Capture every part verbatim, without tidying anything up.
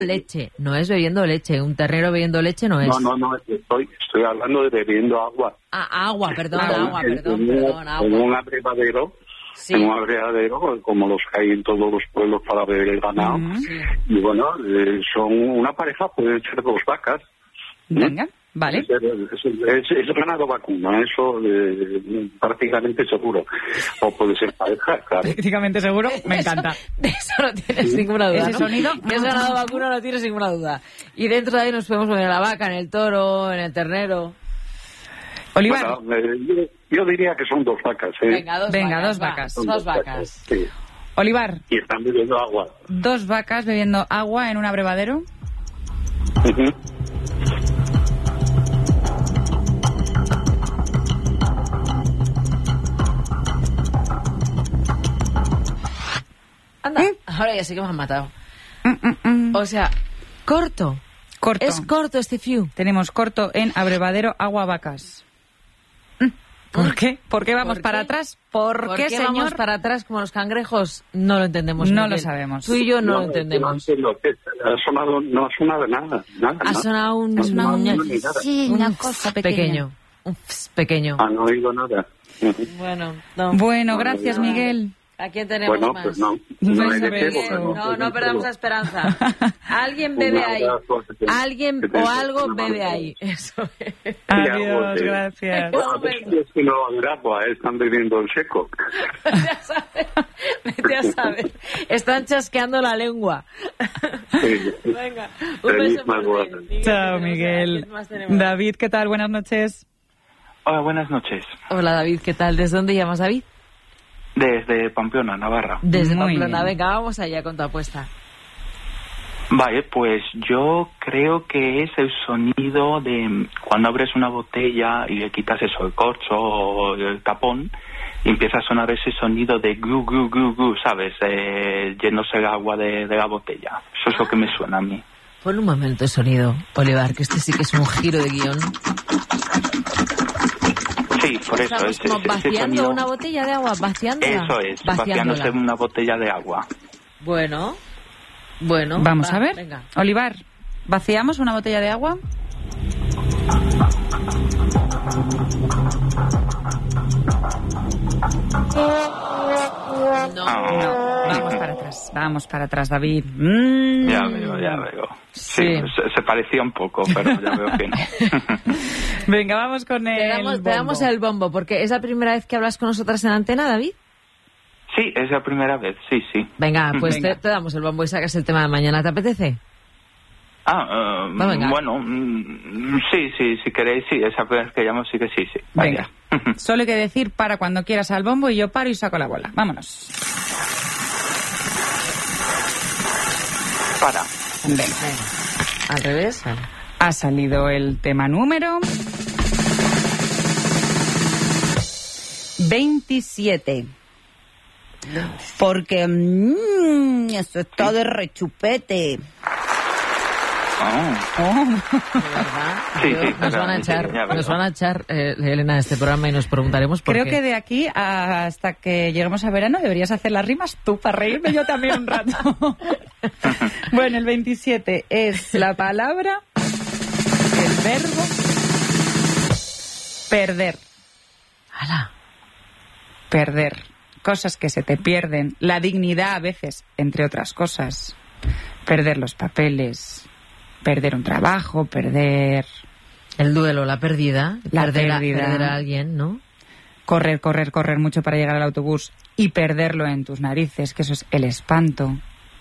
leche, no es bebiendo leche. Un ternero bebiendo leche no es. No, no, no, estoy, estoy hablando de bebiendo agua. Ah, agua, perdón, Claro, agua, en, perdón, en, perdón, en agua. un abrevadero, Sí. en un abrevadero, como los que hay en todos los pueblos para beber el ganado. Mm. Sí. Y bueno, eh, son una pareja, pueden ser dos vacas. Venga, vale. Es, es, es, es ganado vacuno, eso eh, prácticamente seguro. O puede ser pareja, claro. Prácticamente seguro, me Eso- encanta. De eso no tienes ninguna duda. Ese ¿no? sonido. Que es ganado vacuno, no tienes ninguna duda. Y dentro de ahí nos podemos poner en la vaca, en el toro, en el ternero. Olivar, Bueno, eh, yo, yo diría que son dos vacas, ¿eh? Venga, dos Venga, vacas. dos va, vacas. Son Dos vacas. Sí. Olivar, Y están bebiendo agua. dos vacas bebiendo agua en un abrevadero. Ujú. Anda, ahora ya sé que me han matado. Mm, mm, mm. O sea, corto. Corto. Es corto este fiu. Tenemos corto en abrevadero agua vacas. Mm, ¿Por qué? ¿Por qué vamos ¿Por para qué? atrás? ¿Por, ¿Por qué, qué señor? vamos para atrás como los cangrejos? No lo entendemos. No Miguel. lo sabemos. Tú y yo no, lo No entendemos. entiendo que ha sonado, no ha sonado nada, nada. Ha ¿no? sonado un... Ha sonado un- ni nada. Sí, un una cosa pequeña. pequeño. Un ps pequeño. Ah, no he oído nada. Ujú. Bueno, no. Bueno, gracias, Miguel. ¿A quién tenemos Bueno, más? pues no. No No, se hay de ve qué, eso. porque No, no perdamos la esperanza. Alguien Un bebe ahí. abrazo, que te- Alguien que te- o algo una bebe mano. ahí. Eso es. Adiós, Sí. gracias. Bueno, a ver si es que no va a haber agua, eh, están bebiendo el seco. Vete a saber. Vete a saber. Están chasqueando la lengua. Sí. Venga, un Feliz beso para Navidad. ti, Miguel. Chao, ¿Quién Miguel. más tenemos? David, ¿qué tal? Buenas noches. Hola, buenas noches. Hola, David, ¿qué tal? ¿Desde dónde llamas, David? Desde Pamplona, Navarra. Desde Muy Pamplona. bien. Venga, vamos allá con tu apuesta. Vale, pues yo creo que es el sonido de cuando abres una botella y le quitas eso, el corcho o el tapón, y empieza a sonar ese sonido de gu, gu, gu, gu, ¿sabes? Eh, yéndose el agua de, de la botella. Eso es lo que me suena a mí. Pon un momento el sonido, Olivar, que este sí que es un giro de guión. Sí, por eso. Estamos Ese, como ese vaciando sonido, una botella de agua, vaciándola. Eso es, Vaciándola. vaciándose en una botella de agua. Bueno, bueno. Vamos va, a ver. Venga. Olivar, ¿vaciamos una botella de agua? No. Ah. Vamos para atrás, vamos para atrás, David. Mm. Ya veo, ya veo. Sí, Sí. Se, se parecía un poco, pero ya veo que no. Venga, vamos con el Te damos, te bombo. damos el bombo, porque es la primera vez que hablas con nosotras en antena, David. Sí, es la primera vez, sí, sí. Venga, pues Venga. Te, te damos el bombo y sacas el tema de mañana. ¿Te apetece? Ah, eh, Va, venga. bueno, mm, sí, sí, si queréis, sí, esa vez que llamo sí que sí, sí. Venga, Vaya. solo hay que decir para cuando quieras al bombo y yo paro y saco la bola. Vámonos. Para. Venga. Al revés. Vale. Ha salido el tema número veintisiete. Porque mmm, eso está de rechupete. Oh. Oh. ¿De verdad? Sí, Yo- sí, nos van a realmente, echar, ya veo. nos van a echar eh, Elena, de este programa y nos preguntaremos por Creo qué. que de aquí hasta que lleguemos a verano deberías hacer las rimas tú para reírme yo también un rato. Bueno, el veintisiete es la palabra, el verbo, perder. ¡Hala! Perder. Cosas que se te pierden. La dignidad a veces, entre otras cosas. Perder los papeles. Perder un trabajo. Perder... El duelo, la pérdida. La perder, a- pérdida. perder a alguien, ¿no? Correr, correr, correr mucho para llegar al autobús y perderlo en tus narices, que eso es el espanto.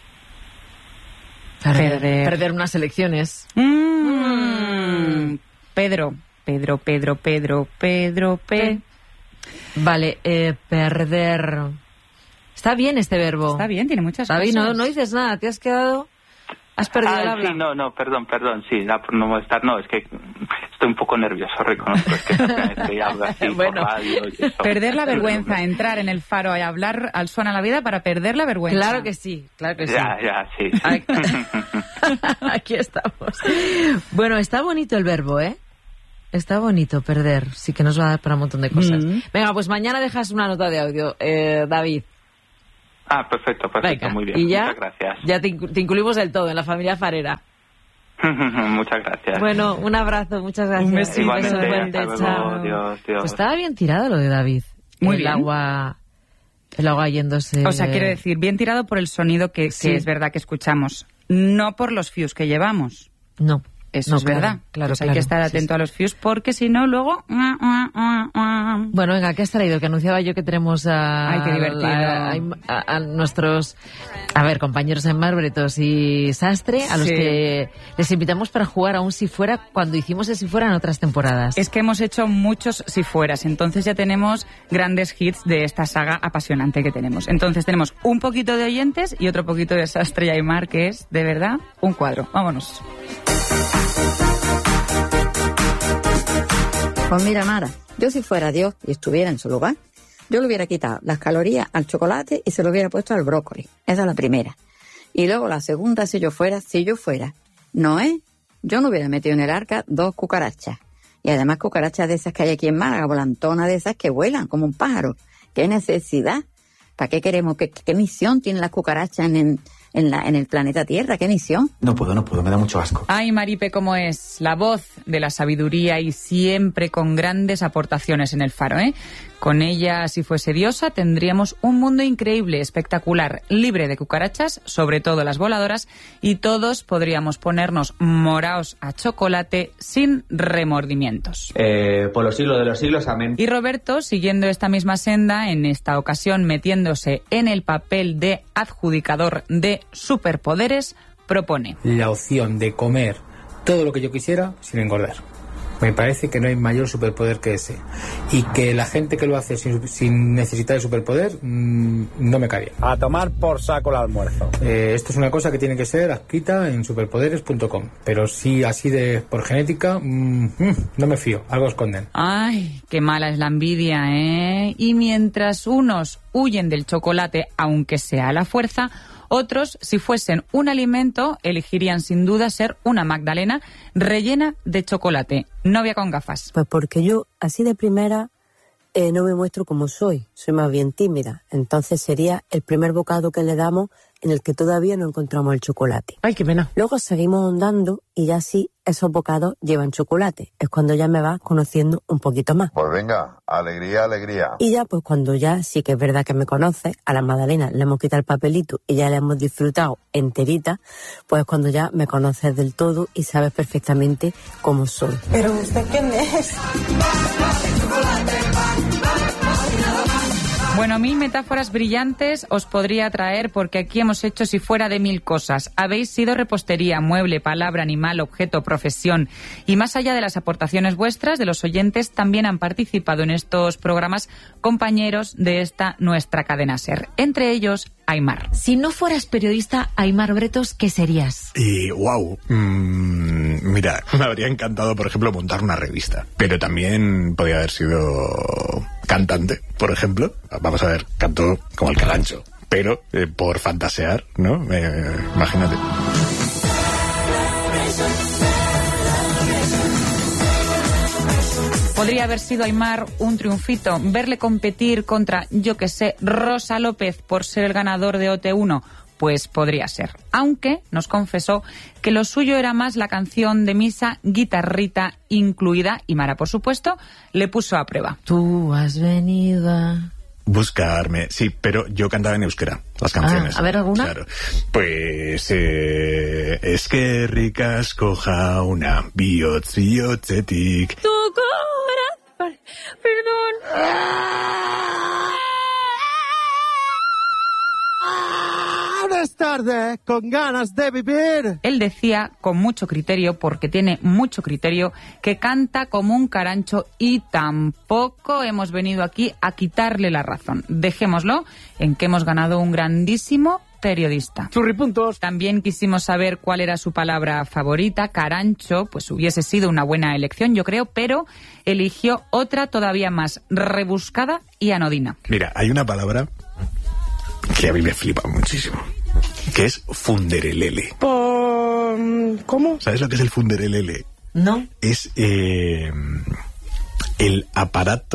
Perder, Perder. perder unas elecciones. Mm. Pedro, Pedro, Pedro, Pedro, Pedro, P. Vale, eh, perder. Está bien este verbo. Está bien, tiene muchas David, no, cosas. no dices nada, te has quedado... Has perdido el Ah, habla. sí, no, no, perdón, perdón, sí, da por no molestar, no, es que estoy un poco nervioso, reconozco, es que no estoy hablando así Bueno. por radio y eso. Perder la vergüenza, entrar en el faro y hablar al suena la vida para perder la vergüenza. Claro que sí, claro que sí. Ya, ya, sí. Ay. Aquí estamos. Bueno, está bonito el verbo, ¿eh? Está bonito perder. Sí que nos va a dar para un montón de cosas. Mm. Venga, pues mañana dejas una nota de audio, eh, David. Ah, perfecto, perfecto, Venga, muy bien. y ya, Muchas gracias. Ya te, te incluimos del todo en la familia farera. Muchas gracias. Bueno, un abrazo, muchas gracias. Un besito. Igualmente, Un beso fuerte, hasta luego. chao. Adiós, adiós. Pues estaba bien tirado lo de David. Muy el bien. agua, el agua yéndose. O sea, quiere decir, bien tirado por el sonido que, Sí. que es verdad que escuchamos, no por los fuse que llevamos. No. Eso no, es claro, verdad. Claro, Pues hay claro, que estar sí, atento sí. a los fuse porque si no, luego... Bueno, venga, ¿qué has traído? Que anunciaba yo que tenemos a, Ay, qué divertido. a, a- a nuestros, a ver, compañeros Aimar Bretos y Sastre, a los Sí. que les invitamos para jugar a un Si Fuera cuando hicimos el Si Fuera en otras temporadas. Es que hemos hecho muchos si fueras, entonces ya tenemos grandes hits de esta saga apasionante que tenemos. Entonces tenemos un poquito de oyentes y otro poquito de Sastre y Aimar, que es, de verdad, un cuadro. Vámonos. Pues mira, Mara, yo si fuera Dios y estuviera en su lugar, yo le hubiera quitado las calorías al chocolate y se lo hubiera puesto al brócoli. Esa es la primera. Y luego la segunda, si yo fuera, si yo fuera Noé, yo no hubiera metido en el arca dos cucarachas. Y además cucarachas de esas que hay aquí en Málaga, volantonas de esas que vuelan como un pájaro. ¿Qué necesidad? ¿Para qué queremos? ¿Qué, qué misión tienen las cucarachas en, en, en, la, en el planeta Tierra? ¿Qué misión? No puedo, no puedo, me da mucho asco. Ay, Maripe, cómo es la voz de la sabiduría y siempre con grandes aportaciones en el Faro, ¿eh? Con ella, si fuese diosa, tendríamos un mundo increíble, espectacular, libre de cucarachas, sobre todo las voladoras, y todos podríamos ponernos moraos a chocolate sin remordimientos. Eh, por los siglos de los siglos, amén. Y Roberto, siguiendo esta misma senda, en esta ocasión metiéndose en el papel de adjudicador de superpoderes, propone. La opción de comer todo lo que yo quisiera sin engordar. Me parece que no hay mayor superpoder que ese. Y que la gente que lo hace sin, sin necesitar el superpoder, mmm, no me cae bien. A tomar por saco el almuerzo. Eh, esto es una cosa que tiene que ser adscrita en superpoderes punto com. Pero si así de por genética, mmm, no me fío. Algo esconden. Ay, qué mala es la envidia, ¿eh? Y mientras unos huyen del chocolate, aunque sea a la fuerza, otros, si fuesen un alimento, elegirían sin duda ser una magdalena rellena de chocolate, novia con gafas. Pues porque yo, así de primera, eh, no me muestro como soy, soy más bien tímida. Entonces sería el primer bocado que le damos en el que todavía no encontramos el chocolate. Ay, qué pena. Luego seguimos ahondando y ya sí, esos bocados llevan chocolate. Es cuando ya me vas conociendo un poquito más. Pues venga, alegría, alegría. Y ya, pues cuando ya sí que es verdad que me conoces, a la magdalena le hemos quitado el papelito y ya la hemos disfrutado enterita, pues cuando ya me conoces del todo y sabes perfectamente cómo soy. ¿Pero usted quién es? Bueno, mil metáforas brillantes os podría traer porque aquí hemos hecho si fuera de mil cosas. Habéis sido repostería, mueble, palabra, animal, objeto, profesión. Y más allá de las aportaciones vuestras, de los oyentes, también han participado en estos programas compañeros de esta nuestra cadena SER. Entre ellos, Aimar. Si no fueras periodista, Aimar Bretos, ¿qué serías? Y wow, mmm, mira, me habría encantado, por ejemplo, montar una revista. Pero también podría haber sido cantante, por ejemplo. Vamos a ver, canto como el Calancho. Pero eh, por fantasear, ¿no? Eh, imagínate. Podría haber sido Aimar un triunfito, verle competir contra, yo que sé, Rosa López por ser el ganador de O T uno. Pues podría ser. Aunque nos confesó que lo suyo era más la canción de misa, guitarrita incluida, y Mara, por supuesto, le puso a prueba. Tú has venido a... Buscarme, sí, pero yo cantaba en euskera, las canciones. Ah, a ver, ¿alguna? Claro. Pues, eh, es que ricas coja una biotz, biotzetik. Tu corazón, perdón. Buenas tardes, con ganas de vivir. Él decía, con mucho criterio, porque tiene mucho criterio, que canta como un carancho y tampoco hemos venido aquí a quitarle la razón. Dejémoslo en que hemos ganado un grandísimo periodista. Churripuntos. También quisimos saber cuál era su palabra favorita. Carancho, pues hubiese sido una buena elección, yo creo, pero eligió otra todavía más rebuscada y anodina. Mira, hay una palabra que a mí me flipa muchísimo, que es funderelele. ¿Cómo? ¿Sabes lo que es el funderelele? No. Es eh, el aparato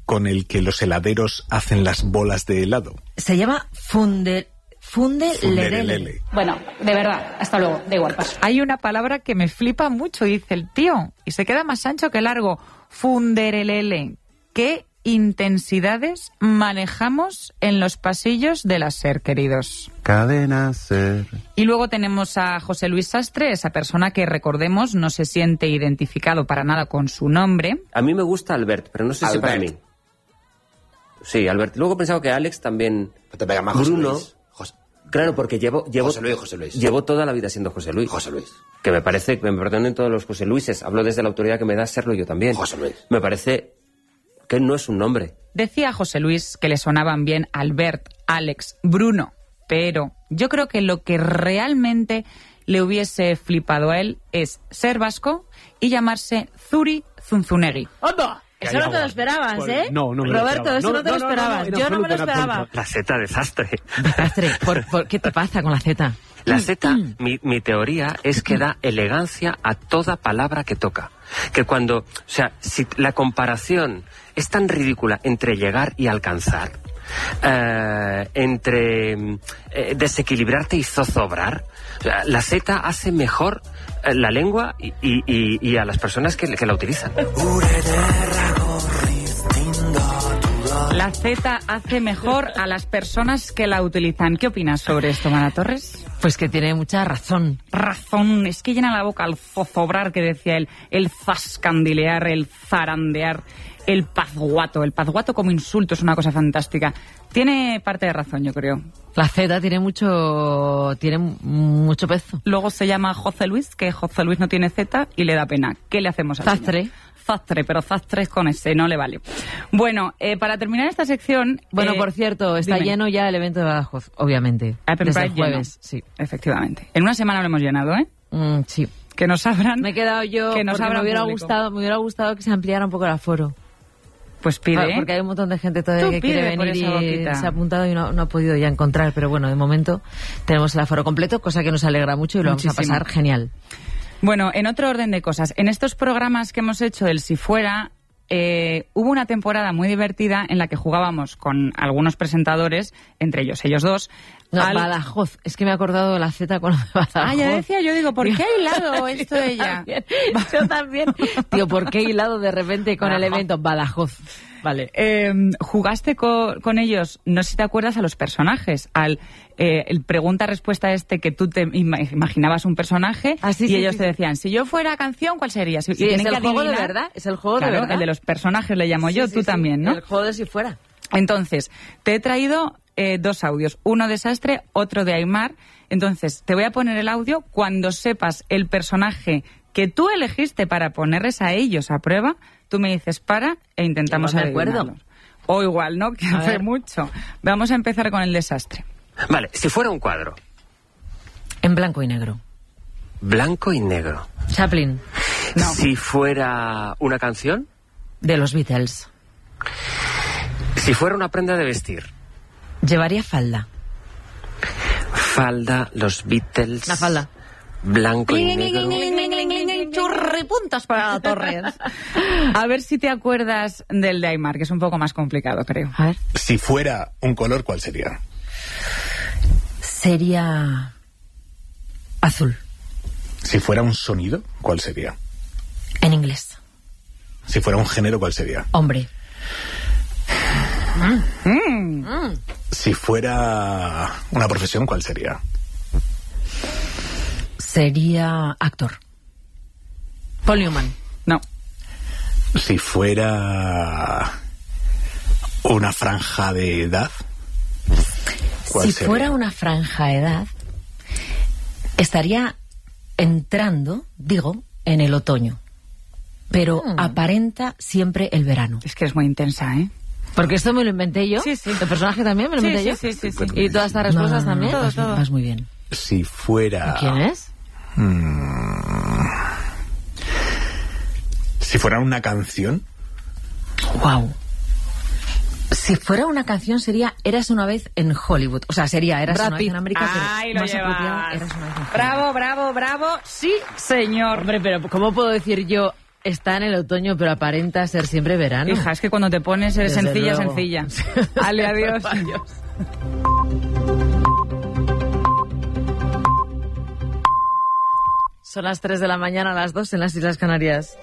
con el que los heladeros hacen las bolas de helado? Se llama funde... Fundelerele. Funderelele. Bueno, de verdad, hasta luego, da igual, paso. Hay una palabra que me flipa mucho, dice el tío, y se queda más ancho que largo. Funderelele. ¿Qué intensidades manejamos en los pasillos de la SER, queridos? Cadena SER. Y luego tenemos a José Luis Sastre, esa persona que, recordemos, no se siente identificado para nada con su nombre. A mí me gusta Albert, pero no sé Albert. si para mí. Sí, Albert. Luego he pensado que Alex también... Te pega más José Bruno... Luis. José... Claro, porque llevo, llevo, José Luis, José Luis. llevo toda la vida siendo José Luis. José Luis. Que me parece, que me perdonen todos los José Luises, hablo desde la autoridad que me da serlo yo también. José Luis. Me parece que no es un nombre. Decía José Luis que le sonaban bien Albert, Alex, Bruno, pero yo creo que lo que realmente le hubiese flipado a él es ser vasco y llamarse Zuri Zunzunegui. ¡Onda! Eso no te lo esperabas, ¿eh? No, no me lo Roberto, esperaba. eso no, No, te lo no, no, esperabas. no, no, Yo no me lo en absoluto, en esperaba. absoluto. La Z desastre. Desastre. ¿Por, por, ¿Qué te pasa con la Z? La Z, mi, mi teoría es que da elegancia a toda palabra que toca. Que cuando, o sea, si la comparación es tan ridícula entre llegar y alcanzar, eh, entre eh, desequilibrarte y zozobrar, o sea, la Z hace mejor eh, la lengua y, y, y, y a las personas que, que la utilizan. La Z hace mejor a las personas que la utilizan. ¿Qué opinas sobre esto, Mana Torres? Pues que tiene mucha razón. Razón, es que llena la boca al zozobrar que decía él, el zascandilear, el zarandear, el pazguato. El pazguato como insulto es una cosa fantástica. Tiene parte de razón, yo creo. La Z tiene mucho tiene mucho peso. Luego se llama José Luis, que José Luis no tiene Z y le da pena. ¿Qué le hacemos a Zastre. Zastre, pero Zastre es con ese, no le vale. Bueno, eh, para terminar esta sección... Bueno, eh, por cierto, está dime. lleno ya el evento de Badajoz, obviamente. Open Desde Pride el jueves, lleno. sí. Efectivamente. En una semana lo hemos llenado, ¿eh? Mm, sí. Que nos abran... Me he quedado yo que nos porque me abran hubiera público. gustado, me hubiera gustado que se ampliara un poco el aforo. Pues pide, Claro, ¿eh? porque hay un montón de gente todavía Tú que pide quiere por venir esa y boquita. se ha apuntado y no, no ha podido ya encontrar, pero bueno, de momento tenemos el aforo completo, cosa que nos alegra mucho y lo vamos a Muchísimo. pasar genial. Bueno, en otro orden de cosas, en estos programas que hemos hecho del Si Fuera, eh, hubo una temporada muy divertida en la que jugábamos con algunos presentadores, entre ellos ellos dos. No, al- Badajoz, es que me he acordado de la Z con Badajoz. Ah, ya decía yo, digo, ¿por qué ha hilado esto de ella? Yo también. Tío, ¿por qué he hilado de repente con el Badajoz. evento Badajoz? Vale. Eh, jugaste co- con ellos, no sé si te acuerdas, a los personajes, al eh, el pregunta-respuesta este que tú te ima- imaginabas un personaje Ah, sí, y sí, ellos sí, te sí. decían, si yo fuera canción, ¿cuál sería? Si- Sí, y es tienen el que juego de adivinar- verdad, es el juego Claro, de verdad. el de los personajes le llamo yo, Sí, tú sí, sí. también, ¿no? El juego de Si Fuera. Entonces, te he traído eh, dos audios, uno de Sastre, otro de Aymar. Entonces, te voy a poner el audio cuando sepas el personaje que tú elegiste para ponerles a ellos a prueba, tú me dices para e intentamos Igual me acuerdo. adivinarlos. O igual, ¿no? Que A hace ver. mucho. Vamos a empezar con el desastre. Vale, si fuera un cuadro, En blanco y negro. blanco y negro. Chaplin, Si fuera una canción, de los Beatles. si fuera una prenda de vestir, Llevaría falda. falda, los Beatles, Una falda. blanco y negro. Churripuntas para la Torres. A ver si te acuerdas del de Aymar, que es un poco más complicado, creo. A ver. Si fuera un color, ¿cuál sería? Sería azul. Si fuera un sonido, ¿cuál sería? En inglés. Si fuera un género, ¿cuál sería? Hombre. Si fuera una profesión, ¿cuál sería? Sería actor. Paul Newman. No. Si fuera una franja de edad, ¿cuál Si sería? fuera una franja de edad, estaría entrando, digo, en el otoño. Pero aparenta siempre el verano. Es que es muy intensa, ¿eh? Porque esto me lo inventé yo. Sí, sí. El personaje también me lo Sí, inventé sí, yo. sí, sí, sí. Y todas estas respuestas No, no, no, también. todo, Vas, todo. vas muy bien. Si fuera... ¿Quién es? Mm, si fuera una canción, Wow. Si fuera una canción sería Eras una vez en Hollywood. O sea, sería Eras Brad una vez Pitt. en América, pero Ahí lo más llevas. apropiado, Eras una vez en Hollywood. Bravo, bravo, bravo. Sí, señor. Hombre, pero ¿cómo puedo decir yo está en el otoño, pero aparenta ser siempre verano. Hija, es que cuando te pones eres Desde sencilla, luego. sencilla. Ale, adiós. Son las tres de la mañana, a las dos en las Islas Canarias.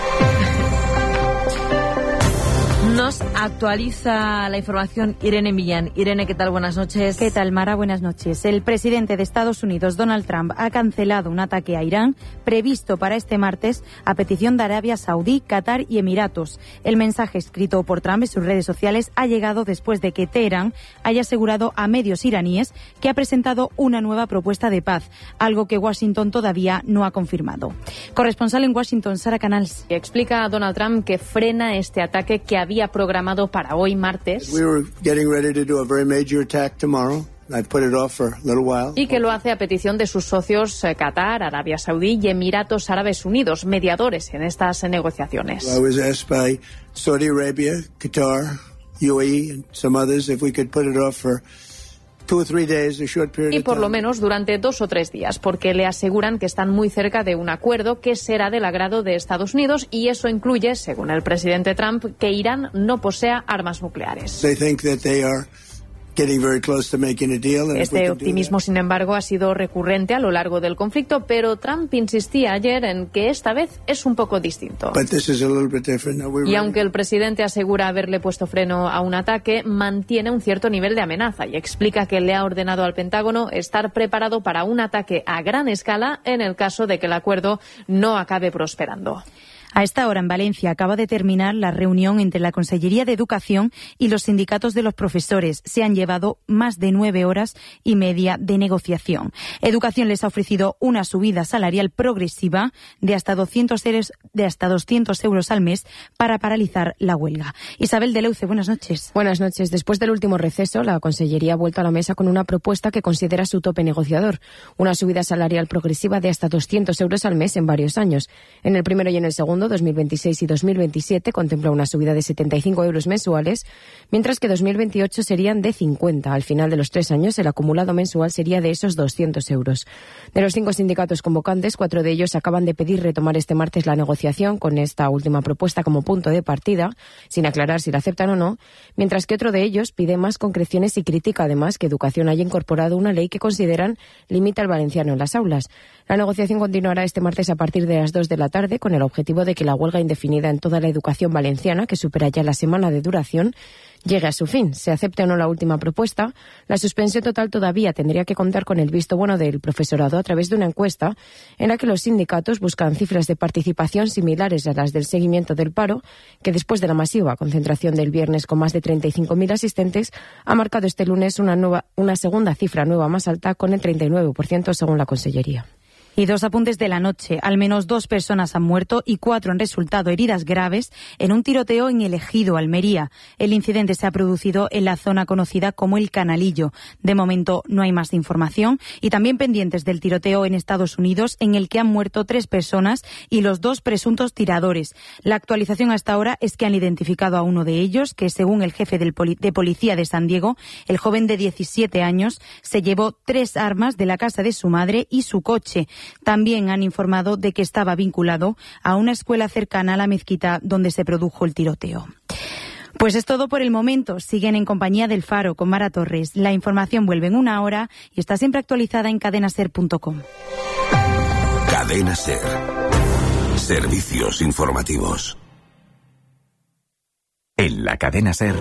Nos actualiza la información Irene Millán. Irene, ¿qué tal? Buenas noches. ¿Qué tal, Mara? Buenas noches. El presidente de Estados Unidos, Donald Trump, ha cancelado un ataque a Irán previsto para este martes a petición de Arabia Saudí, Qatar y Emiratos. El mensaje escrito por Trump en sus redes sociales ha llegado después de que Teherán haya asegurado a medios iraníes que ha presentado una nueva propuesta de paz, algo que Washington todavía no ha confirmado. Corresponsal en Washington, Sara Canals. Explica a Donald Trump que frena este ataque que había programado para hoy martes We were getting ready to do a very major attack tomorrow. I put it off for a little while. y que lo hace a petición de sus socios eh, Qatar, Arabia Saudí y Emiratos Árabes Unidos, mediadores en estas negociaciones. I was asked by Saudi Arabia, Qatar, U A E, and some others if we could put it off for two or three days, a short period Y of por lo time. menos durante dos o tres días, porque le aseguran que están muy cerca de un acuerdo que será del agrado de Estados Unidos, y eso incluye, según el presidente Trump, que Irán no posea armas nucleares. They think that they are getting very close to making a deal. And if we Este can do optimismo, sin embargo, ha sido recurrente a lo largo del conflicto, pero Trump insistía ayer en que esta vez es un poco distinto. that, but this is a little bit different. Now, we're Y ready. aunque el presidente asegura haberle puesto freno a un ataque, mantiene un cierto nivel de amenaza y explica que le ha ordenado al Pentágono estar preparado para un ataque a gran escala en el caso de que el acuerdo no acabe prosperando. A esta hora en Valencia acaba de terminar la reunión entre la Consellería de Educación y los sindicatos de los profesores. Se han llevado más de nueve horas y media de negociación. Educación les ha ofrecido una subida salarial progresiva de hasta doscientos euros, de hasta doscientos euros al mes para paralizar la huelga. Isabel de Leuce, buenas noches. Buenas noches. Después del último receso, la Consellería ha vuelto a la mesa con una propuesta que considera su tope negociador, una subida salarial progresiva de hasta doscientos euros al mes en varios años. En el primero y en el segundo, dos mil veintiséis y dos mil veintisiete, contempla una subida de setenta y cinco euros mensuales, mientras que dos mil veintiocho serían de cincuenta. Al final de los tres años, el acumulado mensual sería de esos doscientos euros. De los cinco sindicatos convocantes, cuatro de ellos acaban de pedir retomar este martes la negociación con esta última propuesta como punto de partida, sin aclarar si la aceptan o no, mientras que otro de ellos pide más concreciones y critica además que Educación haya incorporado una ley que consideran limita al valenciano en las aulas. La negociación continuará este martes a partir de las dos de la tarde con el objetivo de que la huelga indefinida en toda la educación valenciana, que supera ya la semana de duración, llegue a su fin. Se acepte o no la última propuesta, la suspensión total todavía tendría que contar con el visto bueno del profesorado a través de una encuesta en la que los sindicatos buscan cifras de participación similares a las del seguimiento del paro, que después de la masiva concentración del viernes con más de treinta y cinco mil asistentes, ha marcado este lunes una, nueva, una segunda cifra nueva más alta con el treinta y nueve por ciento según la Consellería. Y dos apuntes de la noche. Al menos dos personas han muerto y cuatro han resultado heridas graves en un tiroteo en El Ejido, Almería. El incidente se ha producido en la zona conocida como El Canalillo. De momento no hay más información. Y también pendientes del tiroteo en Estados Unidos, en el que han muerto tres personas y los dos presuntos tiradores. La actualización hasta ahora es que han identificado a uno de ellos, que según el jefe del poli- de policía de San Diego, el joven de diecisiete años se llevó tres armas de la casa de su madre y su coche. También han informado de que estaba vinculado a una escuela cercana a la mezquita donde se produjo el tiroteo. Pues es todo por el momento. Siguen en compañía del Faro con Mara Torres. La información vuelve en una hora y está siempre actualizada en cadena ser punto com. Cadena Ser. Servicios informativos. En la Cadena Ser.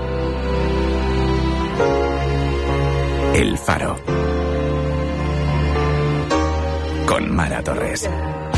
El Faro. Con Mara Torres.